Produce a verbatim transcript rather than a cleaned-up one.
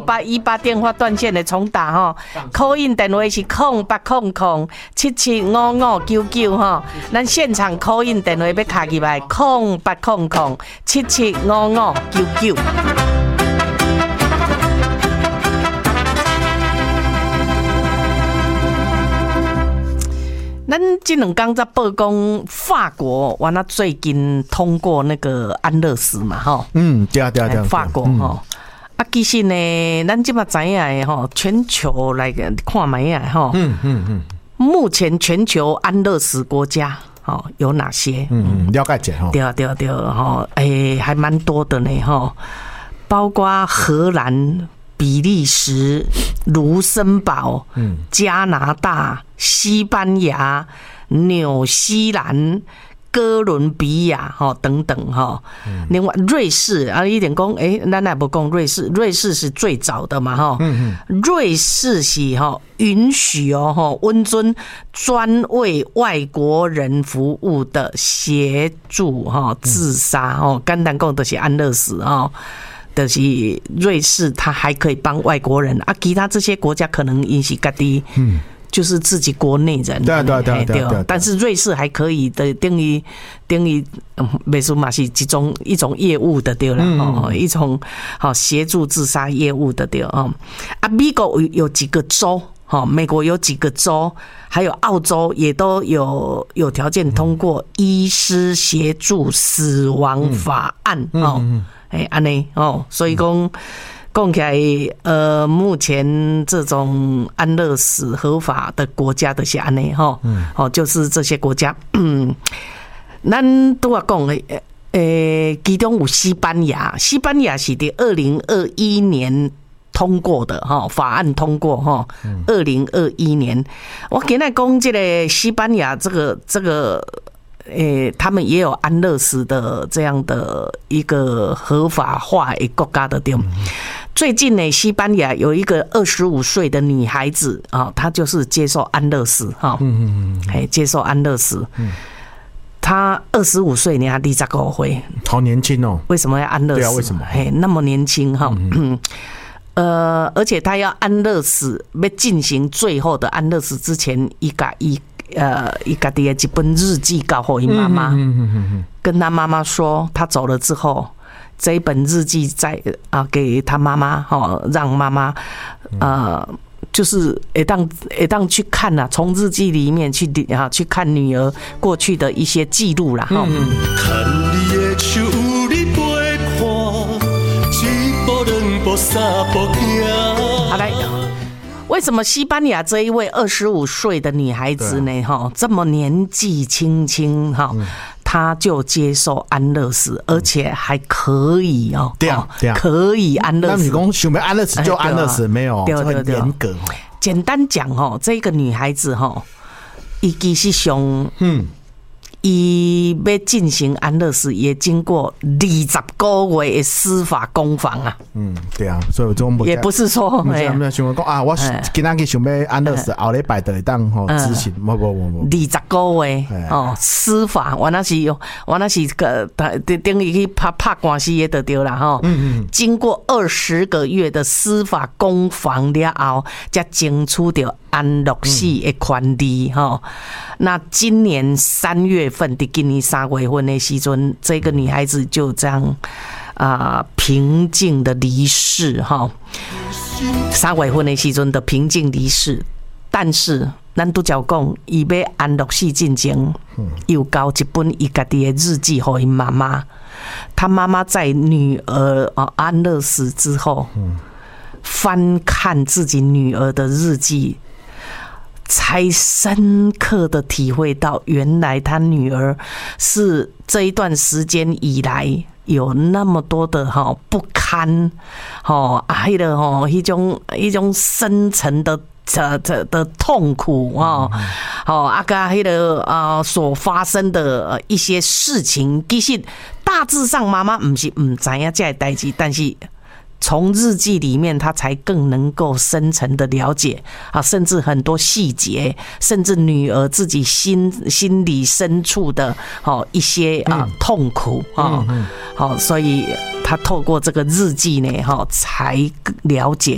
八一八电话断线的重打哈，call in 电话是空八空空七七五五九九哈，咱现场 call in 电话要卡起来空八空空七七五五九九。咱这两天在报讲法国，完了最近通过那个安乐死嘛，哈， 嗯，对啊，对啊，对啊， 法国哈、嗯，啊，其实呢，咱即马知影的哈，全球来看卖啊，哈，嗯嗯嗯，目前全球安乐死国家，哦，有哪些？ 嗯嗯，了解一下哈。 对啊，对啊，对啊，哈，诶，还蛮多的呢，哈，包括荷兰、比利时、卢森堡、加拿大、西班牙、纽西兰、哥伦比亚哈等等哈，另外瑞士啊，一点讲，哎，咱也不讲瑞士，瑞士是最早的嘛哈，瑞士是哈允许哦哈温尊专为外国人服务的协助哈自杀哦，简单讲就是安乐死哦。就是瑞士，他还可以帮外国人啊，其他这些国家可能因是各地，嗯，就是自己国内人， 对对对对对。 但是瑞士还可以的，等于等于，美术嘛是一种一种业务的对了，哦，一种好协助自杀业务的对哦。啊，美国有几个州，哈，美国有几个州，还有澳洲也都有有条件通过医师协助死亡法案哦。哎，安尼哦，所以讲讲起来，呃，目前这种安乐死合法的国家的是安尼哈，哦，就是这些国家，嗯，咱都要讲的，呃，其中有西班牙，西班牙是在二零二一年通过的哈，法案通过哈，二零二一年，我今仔讲这个西班牙这个这个。诶，他们也有安乐死的这样的一个合法化的国家的点。最近呢，西班牙有一个二十五岁的女孩子啊，她就是接受安乐死哈，嗯嗯嗯，接受安乐死。嗯，她二十五岁，你还二十五岁， 好年轻哦。 为什么要安乐死？ 对啊，为什么？ 嘿，那么年轻哈。嗯呃，而且她要安乐死，要进行最后的安乐死之前，一个一。呃，一家的一本日记告诉妈妈，跟他妈妈说，他走了之后，这一本日记在啊给他妈妈哈，让妈妈呃，就是会当会当去看呐、啊，从日记里面去啊去看女儿过去的一些记录啦哈。好来。为什么西班牙这一位二十五岁的女孩子呢？哈，这么年纪轻轻哈，她就接受安乐死，而且还可以哦， 对啊，对啊， 可以安乐死。 那你讲想要安乐死就安乐死，没有很严格。 简单讲哦，这个女孩子哈，伊其实上嗯。伊要进行安乐死，也经过二十个月的司法攻防啊。嗯，对啊，所以我中也不是说， 没有没有想讲啊，我今仔日想要安乐死，后礼拜就会当吼执行，无无无无。 二十个月哦，司法我那是我那是个等于去拍拍官司也得对啦哈。嗯嗯。经过二十个月的司法攻防了后，才争取到安乐死的权利哈。那今年三月份的今年三月份的时阵，这个女孩子就这样啊、呃、平静的离世哈。三月份的时阵的平静离世，但是咱拄则讲，伊要安乐死进前，又交一本伊家己的日记给伊妈妈。他妈妈在女儿啊安乐死之后，翻看自己女儿的日记。才深刻的体会到，原来他女儿是这一段时间以来有那么多的哈不堪，哈啊，迄个哈一种一种深层的的的的痛苦啊，好啊，甲迄个啊所发生的一些事情，其实大致上妈妈唔是唔知影这代志，但是。从日记里面，他才更能够深层的了解啊，甚至很多细节，甚至女儿自己心心理深处的哦一些啊痛苦啊，好，所以他透过这个日记呢，哈，才了解。